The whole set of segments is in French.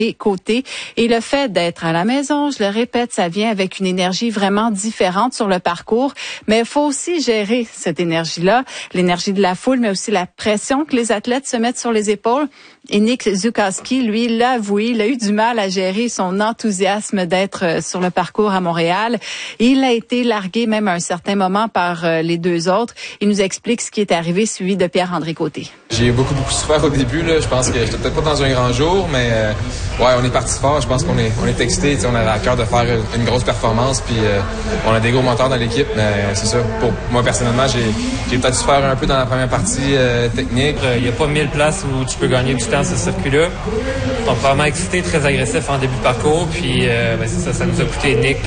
Côté. Et le fait d'être à la maison, je le répète, ça vient avec une énergie vraiment différente sur le parcours. Mais il faut aussi gérer cette énergie-là, l'énergie de la foule, mais aussi la pression que les athlètes se mettent sur les épaules. Et Nick Zukowski, lui, l'a avoué, il a eu du mal à gérer son enthousiasme d'être sur le parcours à Montréal. Il a été largué même à un certain moment par les deux autres. Il nous explique ce qui est arrivé, suivi de Pierre-André Côté. J'ai beaucoup souffert au début. Là. Je pense que j'étais peut-être pas dans un grand jour, mais ouais, on est parti fort. Je pense qu'on est excités. On avait à cœur de faire une grosse performance. Puis on a des gros moteurs dans l'équipe, mais c'est ça. Pour moi, personnellement, j'ai peut-être souffert un peu dans la première partie technique. Il n'y a pas 1000 places où tu peux gagner du temps sur ce circuit-là. Donc vraiment excité, très agressif en début de parcours. Puis c'est ça nous a coûté Nick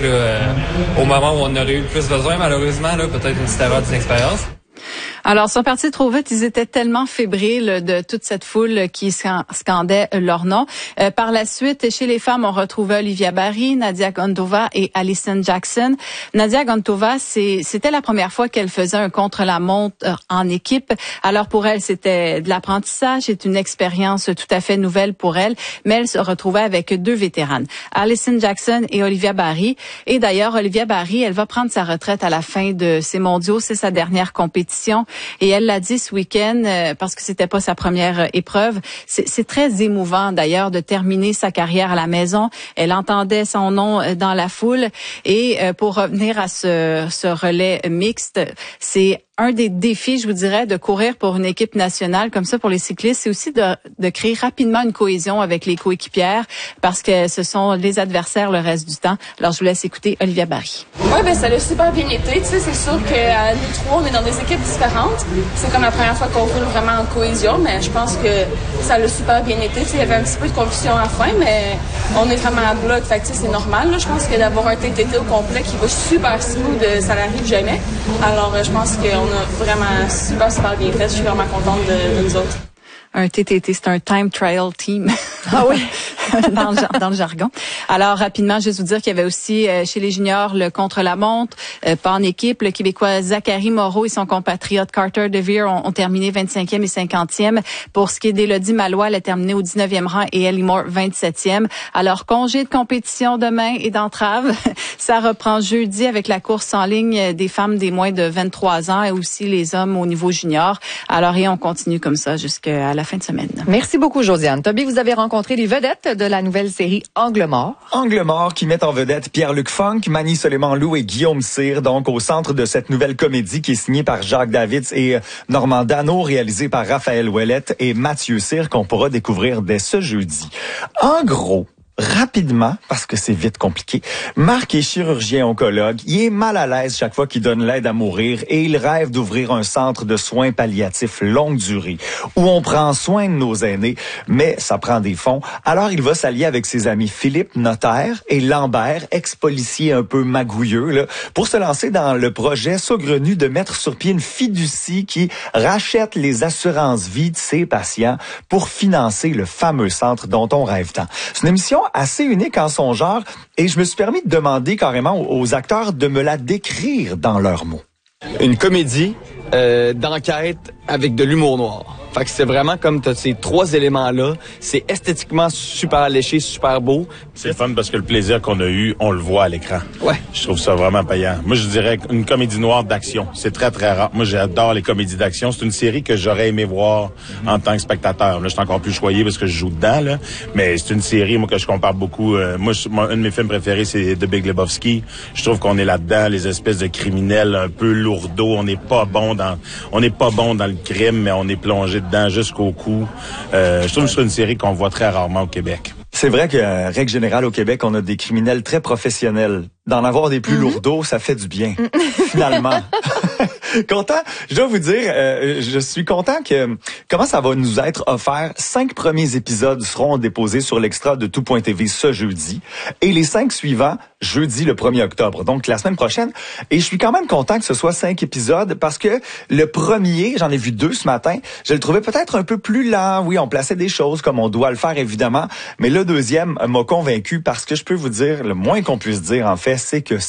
au moment où on aurait eu le plus besoin, malheureusement. Là, peut-être une petite erreur d'inexpérience. Alors, ils sont partis trop vite. Ils étaient tellement fébriles de toute cette foule qui scandait leur nom. Par la suite, chez les femmes, on retrouvait Olivia Barry, Nadia Gontova et Alison Jackson. Nadia Gontova, c'était la première fois qu'elle faisait un contre-la-montre en équipe. Alors, pour elle, c'était de l'apprentissage. C'est une expérience tout à fait nouvelle pour elle. Mais elle se retrouvait avec deux vétéranes, Alison Jackson et Olivia Barry. Et d'ailleurs, Olivia Barry, elle va prendre sa retraite à la fin de ces mondiaux. C'est sa dernière compétition. Et elle l'a dit ce week-end, parce que c'était pas sa première épreuve. C'est très émouvant d'ailleurs de terminer sa carrière à la maison. Elle entendait son nom dans la foule. Et pour revenir à ce relais mixte, c'est un des défis, je vous dirais, de courir pour une équipe nationale comme ça pour les cyclistes, c'est aussi de créer rapidement une cohésion avec les coéquipières parce que ce sont les adversaires le reste du temps. Alors, je vous laisse écouter Olivia Barry. Oui, ça a super bien été. Tu sais, c'est sûr que nous trois, on est dans des équipes différentes. C'est comme la première fois qu'on roule vraiment en cohésion, mais je pense que ça a super bien été. Tu sais, il y avait un petit peu de confusion à la fin, mais on est vraiment à bloc. Fait que, tu sais, c'est normal. Là. Je pense que d'avoir un TTT au complet qui va super smooth, ça n'arrive jamais. Alors, je pense qu'on a vraiment super bien fait. Je suis vraiment contente de nous autres. Un TTT, c'est un Time Trial Team. Ah oui, dans le jargon. Alors, rapidement, juste vous dire qu'il y avait aussi chez les juniors le contre-la-montre, pas en équipe. Le Québécois Zachary Moreau et son compatriote Carter DeVere ont terminé 25e et 50e. Pour ce qui est d'Élodie Malois, elle a terminé au 19e rang et Ellie Moore 27e. Alors, congé de compétition demain et d'entrave. Ça reprend jeudi avec la course en ligne des femmes des moins de 23 ans et aussi les hommes au niveau junior. Alors, et on continue comme ça jusqu'à la fin de semaine. Merci beaucoup, Josiane. Toby, vous avez rencontré les vedettes de la nouvelle série Angle mort. Angle mort qui met en vedette Pierre-Luc Funk, Mani Soleiman-Loup et Guillaume Cyr, donc au centre de cette nouvelle comédie qui est signée par Jacques Davids et Normand Dano, réalisée par Raphaël Ouellette et Mathieu Cyr, qu'on pourra découvrir dès ce jeudi. En gros, rapidement, parce que c'est vite compliqué, Marc est chirurgien oncologue. Il est mal à l'aise chaque fois qu'il donne l'aide à mourir et il rêve d'ouvrir un centre de soins palliatifs longue durée où on prend soin de nos aînés, mais ça prend des fonds. Alors il va s'allier avec ses amis Philippe, notaire, et Lambert, ex-policier un peu magouilleux, là, pour se lancer dans le projet saugrenu de mettre sur pied une fiducie qui rachète les assurances vie de ses patients pour financer le fameux centre dont on rêve tant. C'est une émission assez unique en son genre et je me suis permis de demander carrément aux acteurs de me la décrire dans leurs mots. Une comédie d'enquête avec de l'humour noir. Fait que c'est vraiment comme t'as ces trois éléments-là. C'est esthétiquement super alléché, super beau. C'est fun parce que le plaisir qu'on a eu, on le voit à l'écran. Ouais. Je trouve ça vraiment payant. Moi, je dirais une comédie noire d'action. C'est très, très rare. Moi, j'adore les comédies d'action. C'est une série que j'aurais aimé voir en tant que spectateur. Là, je suis encore plus choyé parce que je joue dedans, là. Mais c'est une série, moi, que je compare beaucoup. Moi, un de mes films préférés, c'est The Big Lebowski. Je trouve qu'on est là-dedans, les espèces de criminels un peu lourdeaux. On n'est pas bon dans le crime, mais on est plongé dedans jusqu'au cou. Je trouve que c'est une série qu'on voit très rarement au Québec. C'est vrai que, règle générale, au Québec, on a des criminels très professionnels. D'en avoir des plus lourdeaux, ça fait du bien, finalement. Content, je dois vous dire, je suis content que comment ça va nous être offert. 5 premiers épisodes seront déposés sur l'extra de tout.tv ce jeudi et les 5 suivants jeudi le 1er octobre, donc la semaine prochaine. Et je suis quand même content que ce soit 5 épisodes parce que le premier, j'en ai vu 2 ce matin, je le trouvais peut-être un peu plus lent. Oui, on plaçait des choses comme on doit le faire évidemment, mais le deuxième m'a convaincu parce que je peux vous dire, le moins qu'on puisse dire en fait, c'est que ça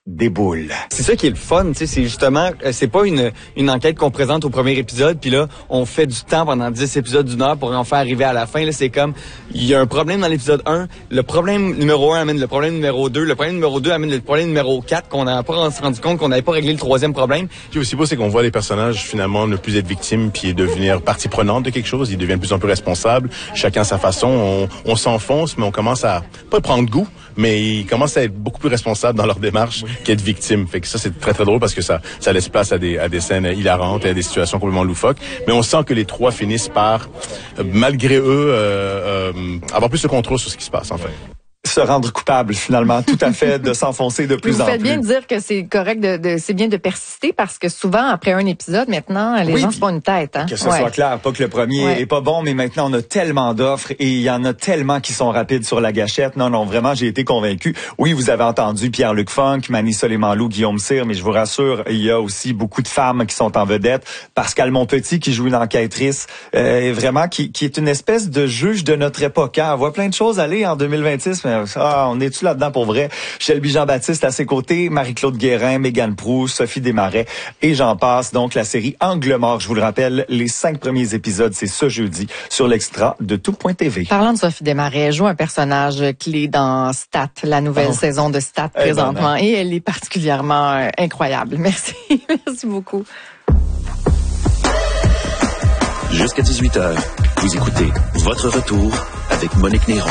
déboule. C'est ça qui est le fun, tu sais, c'est justement, c'est pas une enquête qu'on présente au premier épisode, puis là, on fait du temps pendant 10 épisodes d'une heure pour en faire arriver à la fin. Là, c'est comme, il y a un problème dans l'épisode 1, le problème numéro 1 amène le problème numéro 2, le problème numéro 2 amène le problème numéro 4, qu'on n'a pas rendu compte qu'on n'avait pas réglé le troisième problème. Ce qui est aussi beau, c'est qu'on voit les personnages, finalement, ne plus être victimes, puis devenir partie prenante de quelque chose. Ils deviennent de plus en plus responsables, chacun à sa façon. On s'enfonce, mais on commence à pas prendre goût, mais ils commencent à être beaucoup plus responsables dans leur démarche qu'être victimes. Fait que ça, c'est très, très drôle parce que ça laisse place à des scènes hilarantes et à des situations complètement loufoques. Mais on sent que les trois finissent par, malgré eux, avoir plus de contrôle sur ce qui se passe, en fait. Se rendre coupable, finalement, tout à fait, de s'enfoncer de plus en plus. Vous faites bien de dire que c'est correct, c'est bien de persister, parce que souvent, après un épisode, maintenant, les gens se font une tête. Hein? Que ce soit clair, pas que le premier est pas bon, mais maintenant, on a tellement d'offres et il y en a tellement qui sont rapides sur la gâchette. Non, vraiment, j'ai été convaincu. Oui, vous avez entendu Pierre-Luc Funk, Mani Soleiman-Loup, Guillaume Cyr, mais je vous rassure, il y a aussi beaucoup de femmes qui sont en vedette. Pascale Monpetit, qui joue une enquêtrice, vraiment, qui est une espèce de juge de notre époque. Hein? On voit plein de choses aller en 2026, mais on est-tu là-dedans pour vrai? Shelby Jean-Baptiste à ses côtés, Marie-Claude Guérin, Mégane Proulx, Sophie Desmarais et j'en passe. Donc, la série Angle mort, je vous le rappelle, les 5 premiers épisodes, c'est ce jeudi sur l'extra de tout.tv. Parlant de Sophie Desmarais, elle joue un personnage clé dans Stat, la nouvelle saison de Stat présentement, et elle est particulièrement incroyable. Merci. Merci beaucoup. Jusqu'à 18h, vous écoutez Votre Retour avec Monique Néron.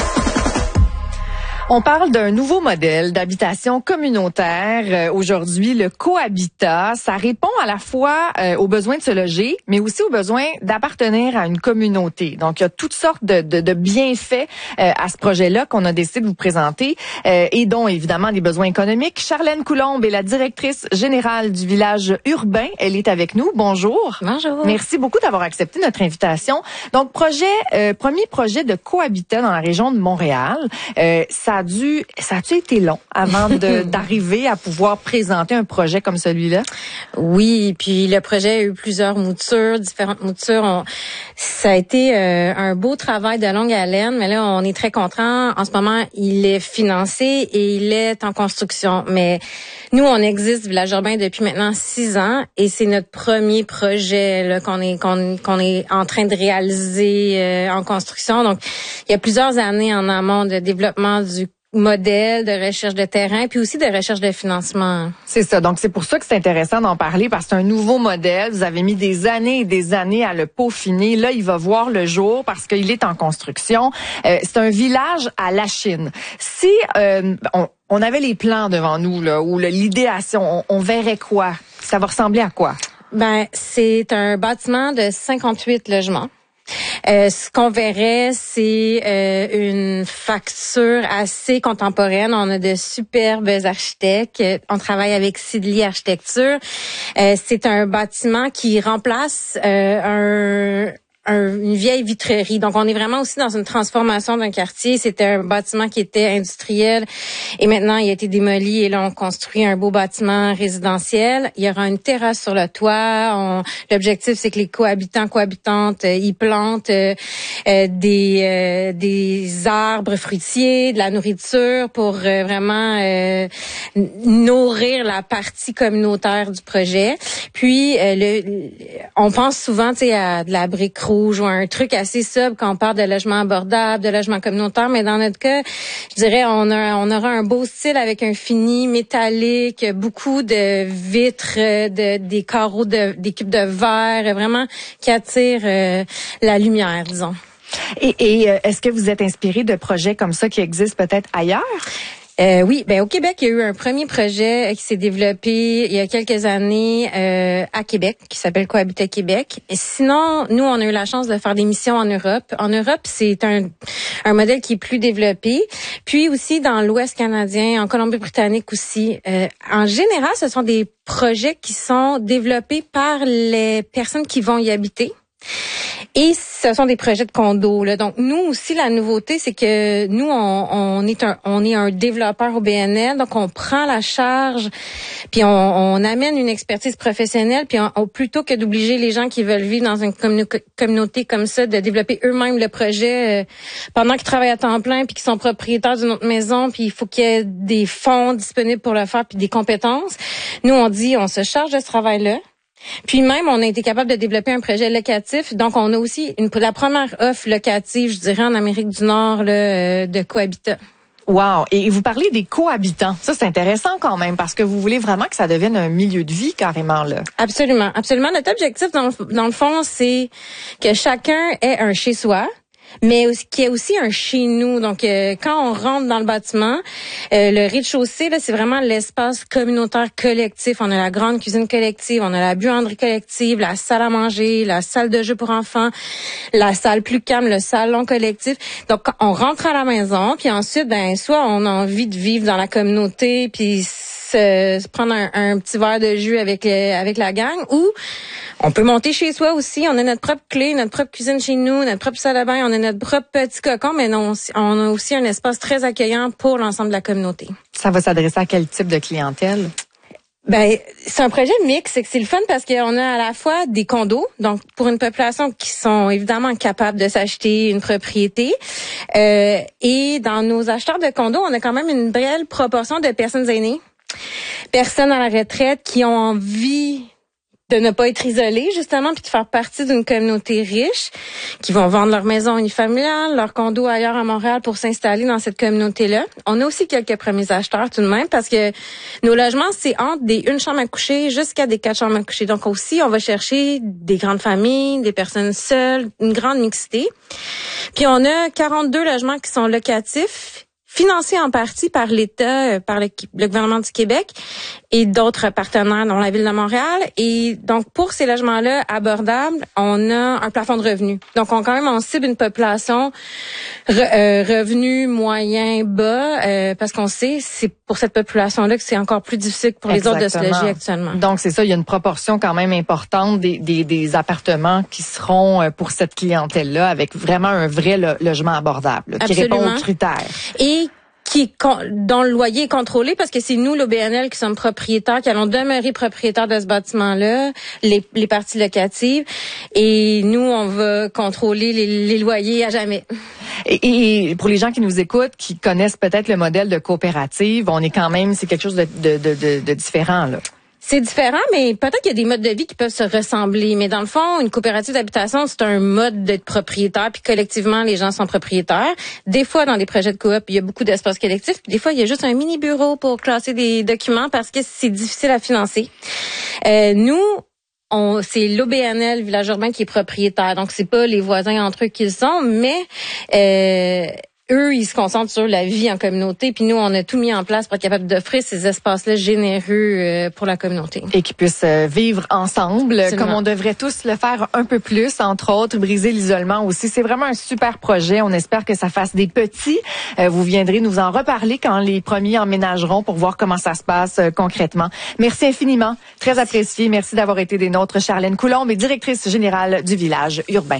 On parle d'un nouveau modèle d'habitation communautaire. Aujourd'hui, le cohabitat, ça répond à la fois aux besoins de se loger, mais aussi aux besoins d'appartenir à une communauté. Donc, il y a toutes sortes de bienfaits à ce projet-là qu'on a décidé de vous présenter, et dont, évidemment, des besoins économiques. Charlène Coulombe est la directrice générale du village urbain. Elle est avec nous. Bonjour. Bonjour. Merci beaucoup d'avoir accepté notre invitation. Donc, premier projet de cohabitat dans la région de Montréal. Ça a-tu été long avant d'arriver à pouvoir présenter un projet comme celui-là? Oui, puis le projet a eu plusieurs moutures, différentes moutures. Ça a été un beau travail de longue haleine, mais là, on est très content. En ce moment, il est financé et il est en construction. Mais nous, on existe, Village urbain, depuis maintenant 6 ans, et c'est notre premier projet là, qu'on est en train de réaliser en construction. Donc, il y a plusieurs années en amont de développement du modèle, de recherche de terrain, puis aussi de recherche de financement. C'est ça. Donc, c'est pour ça que c'est intéressant d'en parler, parce que c'est un nouveau modèle. Vous avez mis des années et des années à le peaufiner. Là, il va voir le jour parce qu'il est en construction. C'est un village à la Chine. Si on avait les plans devant nous, là, ou l'idéation, on verrait quoi? Ça va ressembler à quoi? Ben, c'est un bâtiment de 58 logements. Ce qu'on verrait, c'est une facture assez contemporaine. On a de superbes architectes. On travaille avec Sidley Architecture. C'est un bâtiment qui remplace une vieille vitrerie. Donc, on est vraiment aussi dans une transformation d'un quartier. C'était un bâtiment qui était industriel et maintenant, il a été démoli et là, on construit un beau bâtiment résidentiel. Il y aura une terrasse sur le toit. L'objectif, c'est que les cohabitantes, ils plantent des arbres fruitiers, de la nourriture pour vraiment nourrir la partie communautaire du projet. Puis, on pense souvent, tu sais, à de la brique rouge ou un truc assez sobre quand on parle de logement abordable, de logement communautaire, mais dans notre cas, je dirais on aura un beau style avec un fini métallique, beaucoup de vitres, des carreaux, des cubes de verre, vraiment qui attirent la lumière, disons. Et est-ce que vous êtes inspiré de projets comme ça qui existent peut-être ailleurs? Oui, ben au Québec, il y a eu un premier projet qui s'est développé il y a quelques années à Québec, qui s'appelle Cohabitat Québec. Et sinon, nous, on a eu la chance de faire des missions en Europe. En Europe, c'est un modèle qui est plus développé. Puis aussi dans l'Ouest canadien, en Colombie-Britannique aussi. En général, ce sont des projets qui sont développés par les personnes qui vont y habiter. Et ce sont des projets de condos, là. Donc, nous aussi, la nouveauté, c'est que nous, on est un développeur au BNL. Donc, on prend la charge, puis on amène une expertise professionnelle, puis plutôt que d'obliger les gens qui veulent vivre dans une communauté comme ça, de développer eux-mêmes le projet pendant qu'ils travaillent à temps plein, puis qu'ils sont propriétaires d'une autre maison, puis il faut qu'il y ait des fonds disponibles pour le faire, puis des compétences. Nous, on dit, on se charge de ce travail-là. Puis même, on a été capable de développer un projet locatif. Donc, on a aussi la première offre locative, je dirais, en Amérique du Nord là, de cohabitat. Wow! Et vous parlez des cohabitants. Ça, c'est intéressant quand même parce que vous voulez vraiment que ça devienne un milieu de vie carrément, là. Absolument. Absolument. Notre objectif, dans le fond, c'est que chacun ait un chez-soi, mais qu'il y ait aussi un chez nous. Donc, quand on rentre dans le bâtiment, le rez-de-chaussée, là, c'est vraiment l'espace communautaire collectif. On a la grande cuisine collective, on a la buanderie collective, la salle à manger, la salle de jeu pour enfants, la salle plus calme, le salon collectif. Donc, on rentre à la maison, puis ensuite, soit on a envie de vivre dans la communauté, puis se prendre un petit verre de jus avec la gang, ou on peut monter chez soi aussi. On a notre propre clé, notre propre cuisine chez nous, notre propre salle à bain, on a notre propre petit cocon, mais non, on a aussi un espace très accueillant pour l'ensemble de la communauté. Ça va s'adresser à quel type de clientèle? C'est un projet mix, c'est le fun parce qu'on a à la fois des condos, donc pour une population qui sont évidemment capables de s'acheter une propriété, et dans nos acheteurs de condos, on a quand même une belle proportion de personnes aînées, personnes à la retraite qui ont envie de ne pas être isolés, justement, puis de faire partie d'une communauté riche, qui vont vendre leur maison unifamiliale, leur condo ailleurs à Montréal pour s'installer dans cette communauté-là. On a aussi quelques premiers acheteurs tout de même, parce que nos logements, c'est entre des 1 chambre à coucher jusqu'à des 4 chambres à coucher. Donc aussi, on va chercher des grandes familles, des personnes seules, une grande mixité. Puis on a 42 logements qui sont locatifs, financé en partie par l'État, par le gouvernement du Québec et d'autres partenaires, dont la Ville de Montréal. Et donc, pour ces logements-là abordables, on a un plafond de revenus. Donc, on cible une population revenu moyen bas, parce qu'on sait, c'est pour cette population-là que c'est encore plus difficile pour les autres de se loger actuellement. Donc, c'est ça, il y a une proportion quand même importante des appartements qui seront pour cette clientèle-là, avec vraiment un vrai logement abordable, qui répond aux critères. Et dont le loyer est contrôlé, parce que c'est nous, l'OBNL, qui sommes propriétaires, qui allons demeurer propriétaires de ce bâtiment-là, les parties locatives, et nous, on va contrôler les loyers à jamais. Et pour les gens qui nous écoutent, qui connaissent peut-être le modèle de coopérative, c'est quelque chose de différent, là. C'est différent, mais peut-être qu'il y a des modes de vie qui peuvent se ressembler. Mais dans le fond, une coopérative d'habitation, c'est un mode d'être propriétaire, puis collectivement, les gens sont propriétaires. Des fois, dans des projets de coop, il y a beaucoup d'espaces collectifs, puis des fois, il y a juste un mini bureau pour classer des documents parce que c'est difficile à financer. Nous, c'est l'OBNL Village Urbain qui est propriétaire, donc c'est pas les voisins entre eux qui le sont, mais eux, ils se concentrent sur la vie en communauté, puis nous, on a tout mis en place pour être capable d'offrir ces espaces-là généreux pour la communauté. Et qui puissent vivre ensemble, comme on devrait tous le faire un peu plus, entre autres, briser l'isolement aussi. C'est vraiment un super projet. On espère que ça fasse des petits. Vous viendrez nous en reparler quand les premiers emménageront pour voir comment ça se passe concrètement. Merci infiniment. Très apprécié. Merci d'avoir été des nôtres. Charlène Coulombe est directrice générale du Village Urbain.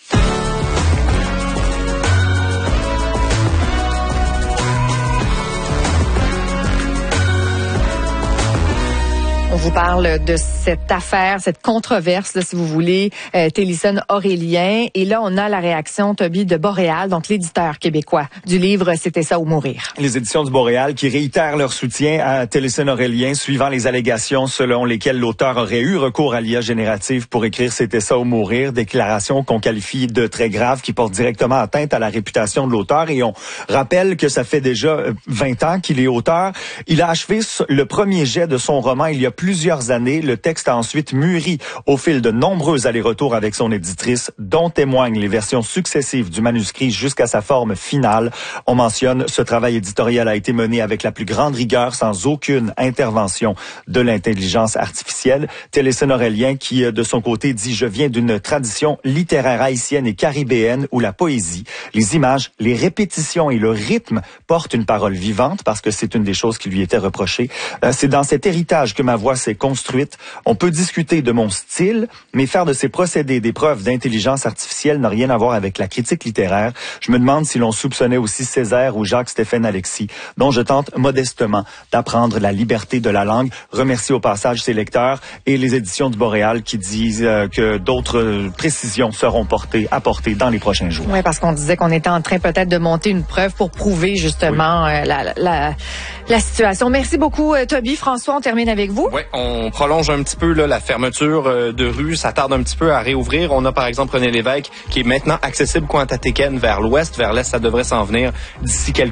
On vous parle de cette affaire, cette controverse, là, si vous voulez, Télisson-Aurélien. Et là, on a la réaction, Toby, de Boréal, donc l'éditeur québécois du livre « C'était ça ou mourir ». Les éditions du Boréal qui réitèrent leur soutien à Télisson-Aurélien suivant les allégations selon lesquelles l'auteur aurait eu recours à l'IA générative pour écrire « C'était ça ou mourir », déclaration qu'on qualifie de très grave qui porte directement atteinte à la réputation de l'auteur. Et on rappelle que ça fait déjà 20 ans qu'il est auteur. Il a achevé le premier jet de son roman il y a plusieurs années. Le texte a ensuite mûri au fil de nombreux allers-retours avec son éditrice, dont témoignent les versions successives du manuscrit jusqu'à sa forme finale. On mentionne, ce travail éditorial a été mené avec la plus grande rigueur, sans aucune intervention de l'intelligence artificielle. Télisson-Aurélien, qui de son côté dit « Je viens d'une tradition littéraire haïtienne et caribéenne où la poésie, les images, les répétitions et le rythme portent une parole vivante, parce que c'est une des choses qui lui était reprochée. C'est dans cet héritage que ma voix s'est construite. On peut discuter de mon style, mais faire de ces procédés des preuves d'intelligence artificielle n'a rien à voir avec la critique littéraire. Je me demande si l'on soupçonnait aussi Césaire ou Jacques-Stéphane Alexis, dont je tente modestement d'apprendre la liberté de la langue. Remercie au passage ses lecteurs et les éditions du Boréal qui disent que d'autres précisions seront apportées dans les prochains jours. Oui, parce qu'on disait qu'on était en train peut-être de monter une preuve pour prouver justement la situation. Merci beaucoup, Toby. François, on termine avec vous. Oui, on prolonge un petit peu là, la fermeture de rue. Ça tarde un petit peu à réouvrir. On a par exemple René Lévesque qui est maintenant accessible Cointatéken vers l'ouest. Vers l'est, ça devrait s'en venir d'ici quelques